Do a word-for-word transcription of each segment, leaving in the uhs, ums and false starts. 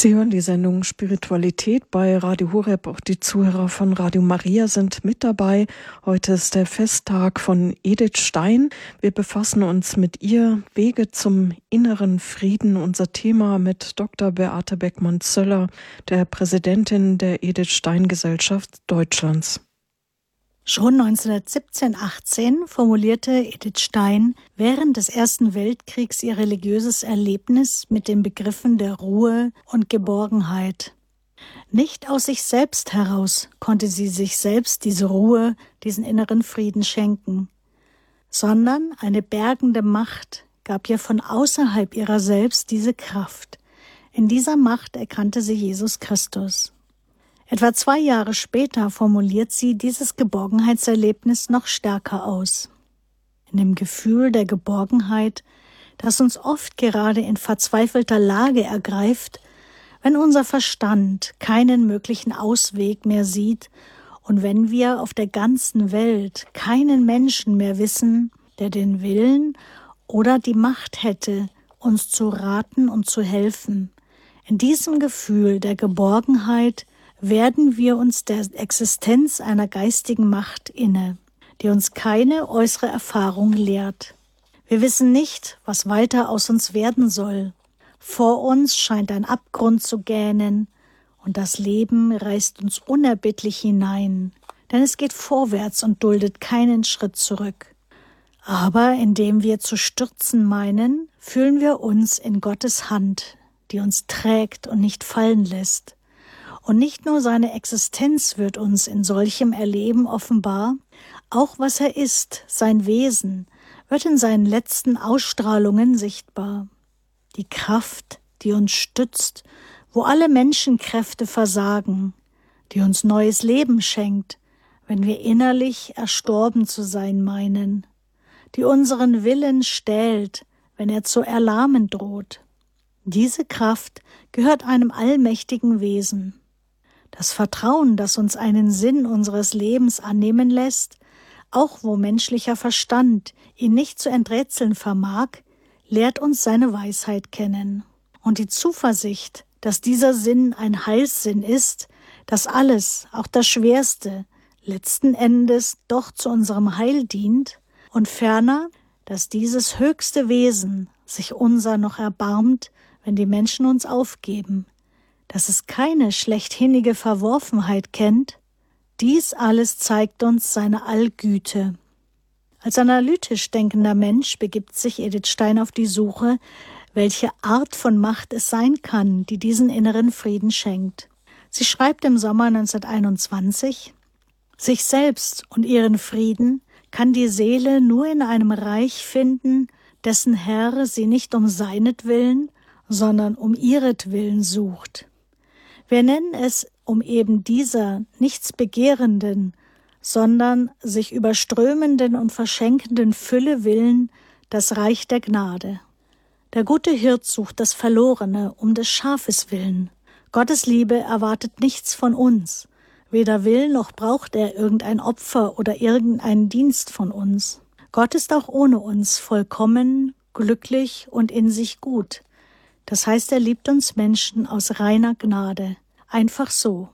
Sie hören die Sendung Spiritualität bei Radio Horeb. Auch die Zuhörer von Radio Maria sind mit dabei. Heute ist der Festtag von Edith Stein. Wir befassen uns mit ihr Wege zum inneren Frieden. Unser Thema mit Doktor Beate Beckmann-Zöller, der Präsidentin der Edith Stein Gesellschaft Deutschlands. Schon neunzehnhundertsiebzehn achtzehn formulierte Edith Stein während des Ersten Weltkriegs ihr religiöses Erlebnis mit den Begriffen der Ruhe und Geborgenheit. Nicht aus sich selbst heraus konnte sie sich selbst diese Ruhe, diesen inneren Frieden schenken, sondern eine bergende Macht gab ihr von außerhalb ihrer selbst diese Kraft. In dieser Macht erkannte sie Jesus Christus. Etwa zwei Jahre später formuliert sie dieses Geborgenheitserlebnis noch stärker aus. In dem Gefühl der Geborgenheit, das uns oft gerade in verzweifelter Lage ergreift, wenn unser Verstand keinen möglichen Ausweg mehr sieht und wenn wir auf der ganzen Welt keinen Menschen mehr wissen, der den Willen oder die Macht hätte, uns zu raten und zu helfen. In diesem Gefühl der Geborgenheit werden wir uns der Existenz einer geistigen Macht inne, die uns keine äußere Erfahrung lehrt. Wir wissen nicht, was weiter aus uns werden soll. Vor uns scheint ein Abgrund zu gähnen und das Leben reißt uns unerbittlich hinein, denn es geht vorwärts und duldet keinen Schritt zurück. Aber indem wir zu stürzen meinen, fühlen wir uns in Gottes Hand, die uns trägt und nicht fallen lässt. Und nicht nur seine Existenz wird uns in solchem Erleben offenbar, auch was er ist, sein Wesen, wird in seinen letzten Ausstrahlungen sichtbar. Die Kraft, die uns stützt, wo alle Menschenkräfte versagen, die uns neues Leben schenkt, wenn wir innerlich erstorben zu sein meinen, die unseren Willen stählt, wenn er zu erlahmen droht. Diese Kraft gehört einem allmächtigen Wesen. Das Vertrauen, das uns einen Sinn unseres Lebens annehmen lässt, auch wo menschlicher Verstand ihn nicht zu enträtseln vermag, lehrt uns seine Weisheit kennen. Und die Zuversicht, dass dieser Sinn ein Heilssinn ist, dass alles, auch das Schwerste, letzten Endes doch zu unserem Heil dient, und ferner, dass dieses höchste Wesen sich unser noch erbarmt, wenn die Menschen uns aufgeben, dass es keine schlechthinnige Verworfenheit kennt, dies alles zeigt uns seine Allgüte. Als analytisch denkender Mensch begibt sich Edith Stein auf die Suche, welche Art von Macht es sein kann, die diesen inneren Frieden schenkt. Sie schreibt im Sommer neunzehnhunderteinundzwanzig, sich selbst und ihren Frieden kann die Seele nur in einem Reich finden, dessen Herr sie nicht um seinetwillen, sondern um ihretwillen sucht. Wir nennen es um eben dieser nichts begehrenden, sondern sich überströmenden und verschenkenden Fülle willen das Reich der Gnade. Der gute Hirt sucht das Verlorene um des Schafes willen. Gottes Liebe erwartet nichts von uns. Weder will noch braucht er irgendein Opfer oder irgendeinen Dienst von uns. Gott ist auch ohne uns vollkommen, glücklich und in sich gut. Das heißt, er liebt uns Menschen aus reiner Gnade. Einfach so.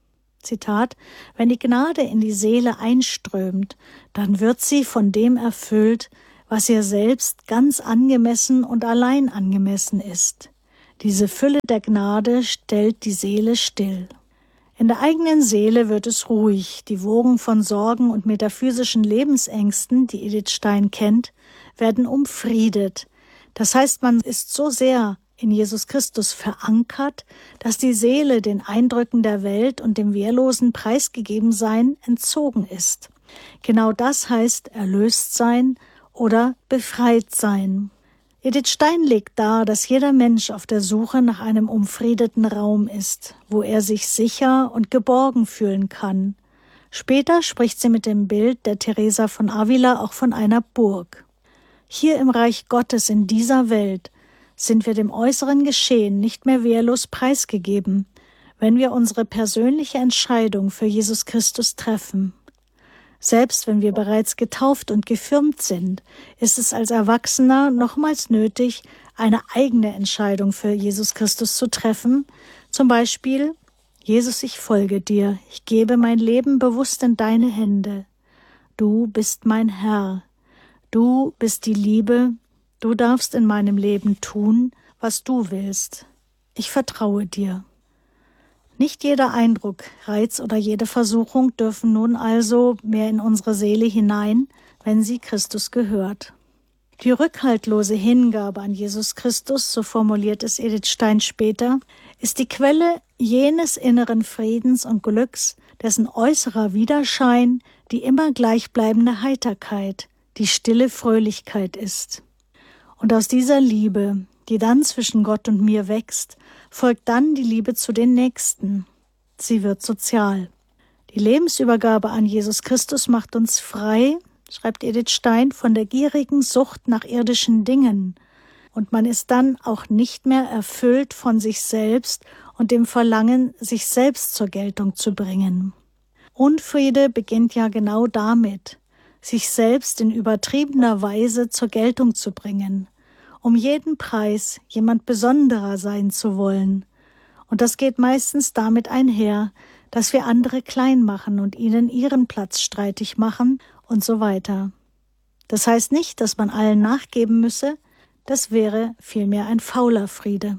Zitat: Wenn die Gnade in die Seele einströmt, dann wird sie von dem erfüllt, was ihr selbst ganz angemessen und allein angemessen ist. Diese Fülle der Gnade stellt die Seele still. In der eigenen Seele wird es ruhig. Die Wogen von Sorgen und metaphysischen Lebensängsten, die Edith Stein kennt, werden umfriedet. Das heißt, man ist so sehr in Jesus Christus verankert, dass die Seele den Eindrücken der Welt und dem wehrlosen Preisgegebensein entzogen ist. Genau das heißt erlöst sein oder befreit sein. Edith Stein legt dar, dass jeder Mensch auf der Suche nach einem umfriedeten Raum ist, wo er sich sicher und geborgen fühlen kann. Später spricht sie mit dem Bild der Teresa von Avila auch von einer Burg. Hier im Reich Gottes in dieser Welt sind wir dem äußeren Geschehen nicht mehr wehrlos preisgegeben, wenn wir unsere persönliche Entscheidung für Jesus Christus treffen. Selbst wenn wir bereits getauft und gefirmt sind, ist es als Erwachsener nochmals nötig, eine eigene Entscheidung für Jesus Christus zu treffen. Zum Beispiel: Jesus, ich folge dir, ich gebe mein Leben bewusst in deine Hände. Du bist mein Herr, du bist die Liebe, du darfst in meinem Leben tun, was du willst. Ich vertraue dir. Nicht jeder Eindruck, Reiz oder jede Versuchung dürfen nun also mehr in unsere Seele hinein, wenn sie Christus gehört. Die rückhaltlose Hingabe an Jesus Christus, so formuliert es Edith Stein später, ist die Quelle jenes inneren Friedens und Glücks, dessen äußerer Widerschein die immer gleichbleibende Heiterkeit, die stille Fröhlichkeit ist. Und aus dieser Liebe, die dann zwischen Gott und mir wächst, folgt dann die Liebe zu den Nächsten. Sie wird sozial. Die Lebensübergabe an Jesus Christus macht uns frei, schreibt Edith Stein, von der gierigen Sucht nach irdischen Dingen. Und man ist dann auch nicht mehr erfüllt von sich selbst und dem Verlangen, sich selbst zur Geltung zu bringen. Unfriede beginnt ja genau damit, sich selbst in übertriebener Weise zur Geltung zu bringen, um jeden Preis jemand Besonderer sein zu wollen. Und das geht meistens damit einher, dass wir andere klein machen und ihnen ihren Platz streitig machen und so weiter. Das heißt nicht, dass man allen nachgeben müsse, das wäre vielmehr ein fauler Friede.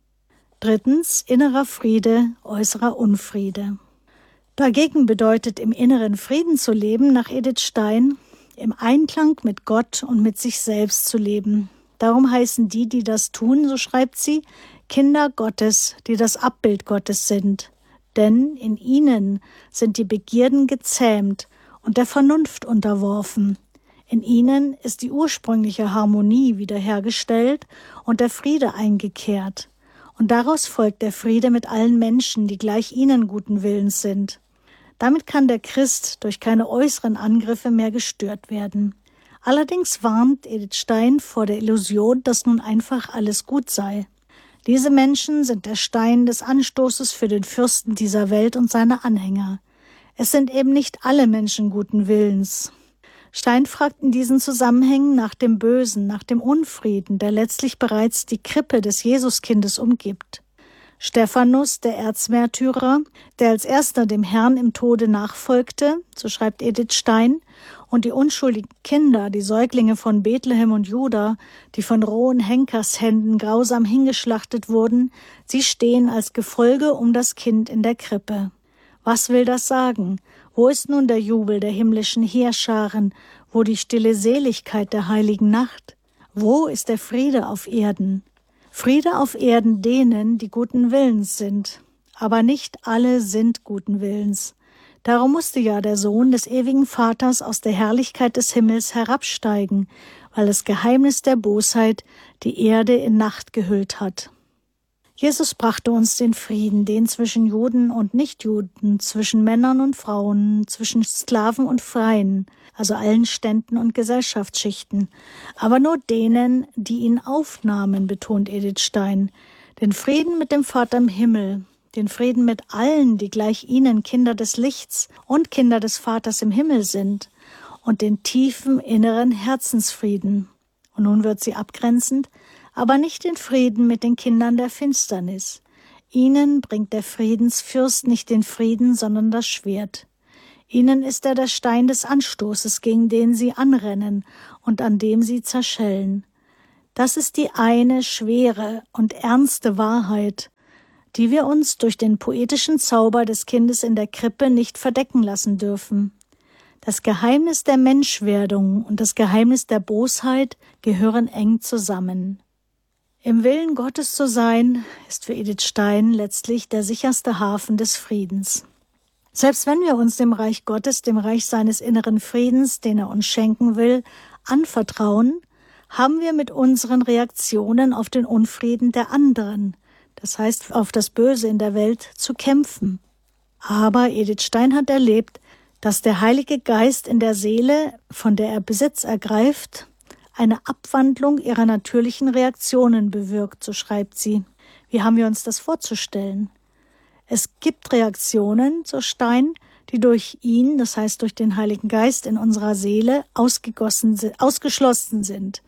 Drittens, innerer Friede, äußerer Unfriede. Dagegen bedeutet, im inneren Frieden zu leben, nach Edith Stein, im Einklang mit Gott und mit sich selbst zu leben. Darum heißen die, die das tun, so schreibt sie, Kinder Gottes, die das Abbild Gottes sind. Denn in ihnen sind die Begierden gezähmt und der Vernunft unterworfen. In ihnen ist die ursprüngliche Harmonie wiederhergestellt und der Friede eingekehrt. Und daraus folgt der Friede mit allen Menschen, die gleich ihnen guten Willens sind. Damit kann der Christ durch keine äußeren Angriffe mehr gestört werden. Allerdings warnt Edith Stein vor der Illusion, dass nun einfach alles gut sei. Diese Menschen sind der Stein des Anstoßes für den Fürsten dieser Welt und seine Anhänger. Es sind eben nicht alle Menschen guten Willens. Stein fragt in diesen Zusammenhängen nach dem Bösen, nach dem Unfrieden, der letztlich bereits die Krippe des Jesuskindes umgibt. Stephanus, der Erzmärtyrer, der als erster dem Herrn im Tode nachfolgte, so schreibt Edith Stein, und die unschuldigen Kinder, die Säuglinge von Bethlehem und Juda, die von rohen Henkershänden grausam hingeschlachtet wurden, sie stehen als Gefolge um das Kind in der Krippe. Was will das sagen? Wo ist nun der Jubel der himmlischen Heerscharen? Wo die stille Seligkeit der heiligen Nacht? Wo ist der Friede auf Erden? Friede auf Erden denen, die guten Willens sind. Aber nicht alle sind guten Willens. Darum musste ja der Sohn des ewigen Vaters aus der Herrlichkeit des Himmels herabsteigen, weil das Geheimnis der Bosheit die Erde in Nacht gehüllt hat. Jesus brachte uns den Frieden, den zwischen Juden und Nichtjuden, zwischen Männern und Frauen, zwischen Sklaven und Freien, also allen Ständen und Gesellschaftsschichten, aber nur denen, die ihn aufnahmen, betont Edith Stein, den Frieden mit dem Vater im Himmel, den Frieden mit allen, die gleich ihnen Kinder des Lichts und Kinder des Vaters im Himmel sind, und den tiefen inneren Herzensfrieden. Und nun wird sie abgrenzend, aber nicht den Frieden mit den Kindern der Finsternis. Ihnen bringt der Friedensfürst nicht den Frieden, sondern das Schwert. Ihnen ist er der Stein des Anstoßes, gegen den sie anrennen und an dem sie zerschellen. Das ist die eine schwere und ernste Wahrheit, die wir uns durch den poetischen Zauber des Kindes in der Krippe nicht verdecken lassen dürfen. Das Geheimnis der Menschwerdung und das Geheimnis der Bosheit gehören eng zusammen. Im Willen Gottes zu sein, ist für Edith Stein letztlich der sicherste Hafen des Friedens. Selbst wenn wir uns dem Reich Gottes, dem Reich seines inneren Friedens, den er uns schenken will, anvertrauen, haben wir mit unseren Reaktionen auf den Unfrieden der anderen, das heißt auf das Böse in der Welt, zu kämpfen. Aber Edith Stein hat erlebt, dass der Heilige Geist in der Seele, von der er Besitz ergreift, eine Abwandlung ihrer natürlichen Reaktionen bewirkt, so schreibt sie. Wie haben wir uns das vorzustellen? Es gibt Reaktionen, so Stein, die durch ihn, das heißt durch den Heiligen Geist in unserer Seele, ausgegossen, ausgeschlossen sind,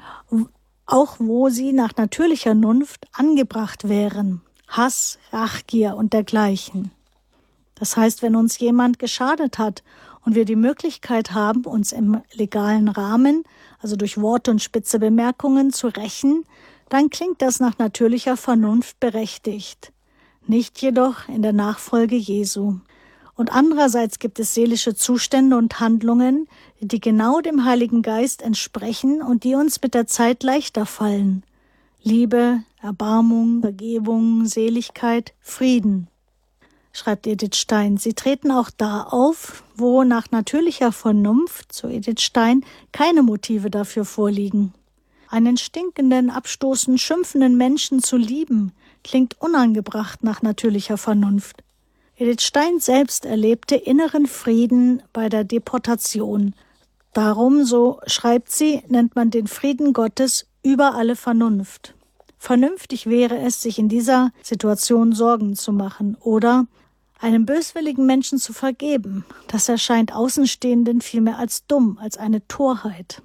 auch wo sie nach natürlicher Vernunft angebracht wären. Hass, Rachgier und dergleichen. Das heißt, wenn uns jemand geschadet hat und wir die Möglichkeit haben, uns im legalen Rahmen, also durch Worte und spitze Bemerkungen, zu rächen, dann klingt das nach natürlicher Vernunft berechtigt. Nicht jedoch in der Nachfolge Jesu. Und andererseits gibt es seelische Zustände und Handlungen, die genau dem Heiligen Geist entsprechen und die uns mit der Zeit leichter fallen. Liebe, Erbarmung, Vergebung, Seligkeit, Frieden. Schreibt Edith Stein, sie treten auch da auf, wo nach natürlicher Vernunft, so Edith Stein, keine Motive dafür vorliegen. Einen stinkenden, abstoßend schimpfenden Menschen zu lieben, klingt unangebracht nach natürlicher Vernunft. Edith Stein selbst erlebte inneren Frieden bei der Deportation. Darum, so schreibt sie, nennt man den Frieden Gottes über alle Vernunft. Vernünftig wäre es, sich in dieser Situation Sorgen zu machen oder einem böswilligen Menschen zu vergeben. Das erscheint Außenstehenden vielmehr als dumm, als eine Torheit.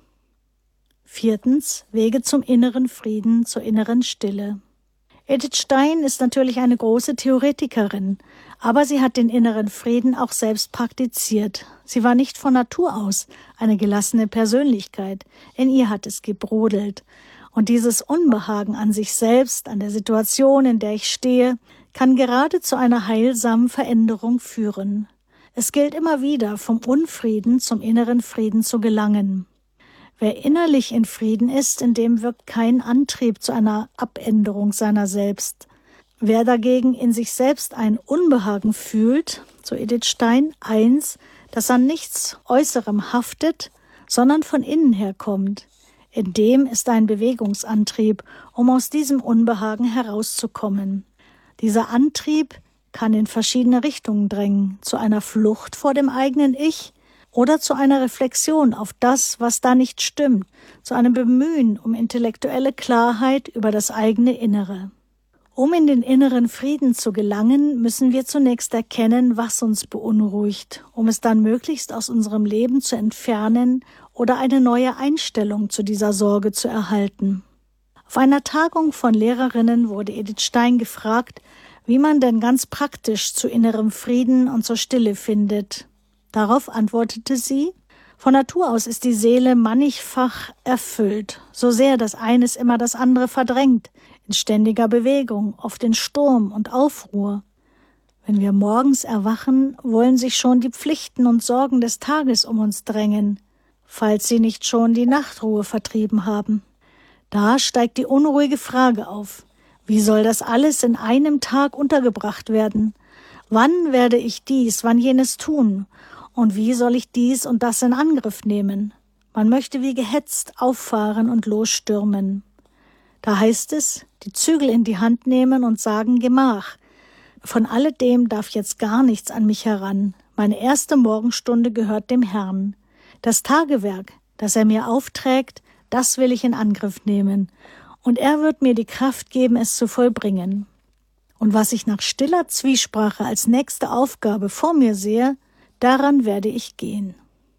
Viertens, Wege zum inneren Frieden, zur inneren Stille. Edith Stein ist natürlich eine große Theoretikerin, aber sie hat den inneren Frieden auch selbst praktiziert. Sie war nicht von Natur aus eine gelassene Persönlichkeit. In ihr hat es gebrodelt. Und dieses Unbehagen an sich selbst, an der Situation, in der ich stehe, kann gerade zu einer heilsamen Veränderung führen. Es gilt immer wieder, vom Unfrieden zum inneren Frieden zu gelangen. Wer innerlich in Frieden ist, in dem wirkt kein Antrieb zu einer Abänderung seiner selbst. Wer dagegen in sich selbst ein Unbehagen fühlt, so Edith Stein, eins, das an nichts Äußerem haftet, sondern von innen herkommt. In dem ist ein Bewegungsantrieb, um aus diesem Unbehagen herauszukommen. Dieser Antrieb kann in verschiedene Richtungen drängen, zu einer Flucht vor dem eigenen Ich oder zu einer Reflexion auf das, was da nicht stimmt, zu einem Bemühen um intellektuelle Klarheit über das eigene Innere. Um in den inneren Frieden zu gelangen, müssen wir zunächst erkennen, was uns beunruhigt, um es dann möglichst aus unserem Leben zu entfernen oder eine neue Einstellung zu dieser Sorge zu erhalten. Auf einer Tagung von Lehrerinnen wurde Edith Stein gefragt, wie man denn ganz praktisch zu innerem Frieden und zur Stille findet. Darauf antwortete sie, von Natur aus ist die Seele mannigfach erfüllt, so sehr das eines immer das andere verdrängt, in ständiger Bewegung, oft in Sturm und Aufruhr. Wenn wir morgens erwachen, wollen sich schon die Pflichten und Sorgen des Tages um uns drängen, falls sie nicht schon die Nachtruhe vertrieben haben. Da steigt die unruhige Frage auf, wie soll das alles in einem Tag untergebracht werden? Wann werde ich dies, wann jenes tun? Und wie soll ich dies und das in Angriff nehmen? Man möchte wie gehetzt auffahren und losstürmen. Da heißt es, die Zügel in die Hand nehmen und sagen Gemach. Von alledem darf jetzt gar nichts an mich heran. Meine erste Morgenstunde gehört dem Herrn. Das Tagewerk, das er mir aufträgt, das will ich in Angriff nehmen. Und er wird mir die Kraft geben, es zu vollbringen. Und was ich nach stiller Zwiesprache als nächste Aufgabe vor mir sehe, daran werde ich gehen.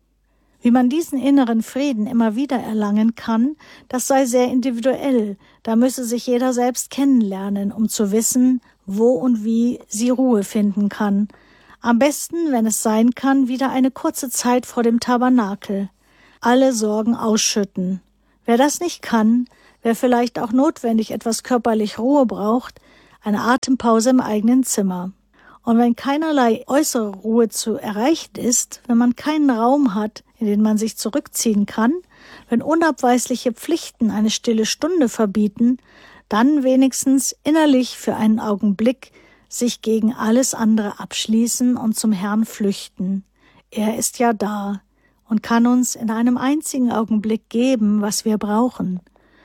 Wie man diesen inneren Frieden immer wieder erlangen kann, das sei sehr individuell. Da müsse sich jeder selbst kennenlernen, um zu wissen, wo und wie sie Ruhe finden kann. Am besten, wenn es sein kann, wieder eine kurze Zeit vor dem Tabernakel. Alle Sorgen ausschütten. Wer das nicht kann, wer vielleicht auch notwendig etwas körperlich Ruhe braucht, eine Atempause im eigenen Zimmer. Und wenn keinerlei äußere Ruhe zu erreichen ist, wenn man keinen Raum hat, in den man sich zurückziehen kann, wenn unabweisliche Pflichten eine stille Stunde verbieten, dann wenigstens innerlich für einen Augenblick sich gegen alles andere abschließen und zum Herrn flüchten. Er ist ja da und kann uns in einem einzigen Augenblick geben, was wir brauchen.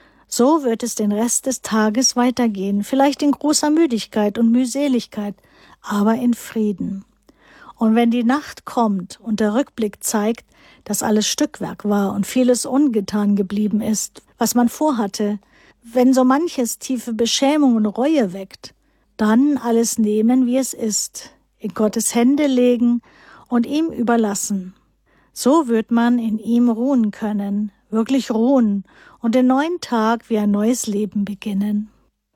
So wird es den Rest des Tages weitergehen, vielleicht in großer Müdigkeit und Mühseligkeit, aber in Frieden. Und wenn die Nacht kommt und der Rückblick zeigt, dass alles Stückwerk war und vieles ungetan geblieben ist, was man vorhatte, wenn so manches tiefe Beschämung und Reue weckt, dann alles nehmen, wie es ist, in Gottes Hände legen und ihm überlassen. So wird man in ihm ruhen können, wirklich ruhen und den neuen Tag wie ein neues Leben beginnen.